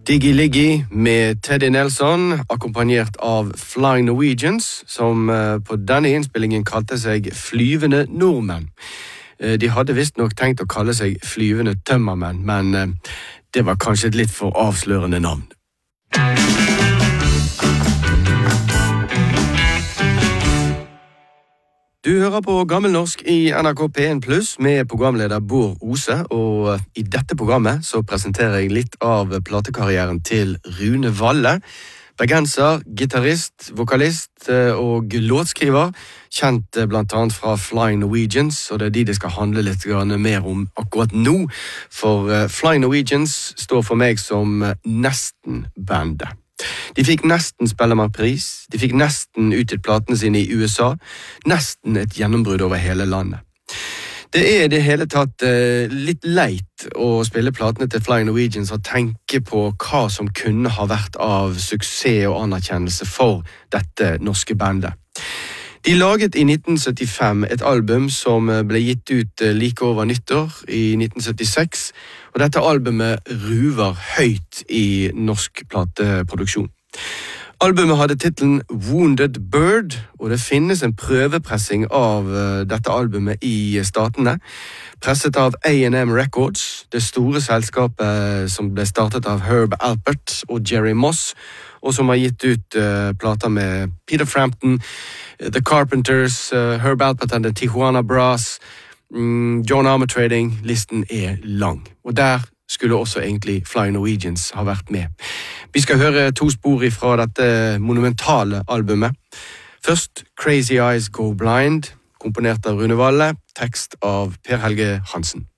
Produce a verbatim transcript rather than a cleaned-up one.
Diggy Liggy med Teddy Nelson, akkompagnert av Flying Norwegians, som på denne innspillingen kalte seg Flyvende Nordmenn. De hadde visst nok tenkt å kalle seg Flyvende Tømmermenn, men det var kanskje et litt for avslørende navn. Du hører på Gammelnorsk i N R K P en pluss med programleder Bård Ose, og i dette programmet så presenterer jeg litt av platekarrieren til Rune Valle, bergenser, gitarist, vokalist og låtskriver, kjent blant annet fra Flying Norwegians, og det er de det skal handle litt mer om akkurat nå, for Flying Norwegians står for meg som nesten-bandet. De fikk nesten Spellemannpris, de fikk nesten utgitt platene sine i U S A, nesten et gjennombrudd over hele landet. Det er i det hele tatt eh, litt leit å spille platene til Flying Norwegians og tenke på hva som kunne ha vært av suksess og anerkjennelse for dette norske bandet. De laget i nitten syttifem et album som ble gitt ut like over nyttår i nitten syttiseks, og dette albumet ruver høyt i norsk plateproduksjon. Albumet hadde titlen Wounded Bird, og det finnes en prøvepressing av dette albumet i statene, presset av A and M Records, det store selskapet som ble startet av Herb Alpert og Jerry Moss, og som har gitt ut uh, plater med Peter Frampton, The Carpenters, uh, Herb Alpert and the Tijuana Brass, um, John Armatrading. Listen er lang. Og der skulle også egentlig Flying Norwegians ha vært med. Vi skal høre to spor fra dette monumentale albumet. Først Crazy Eyes Go Blind, komponert av Rune Valle, tekst av Per Helge Hansen.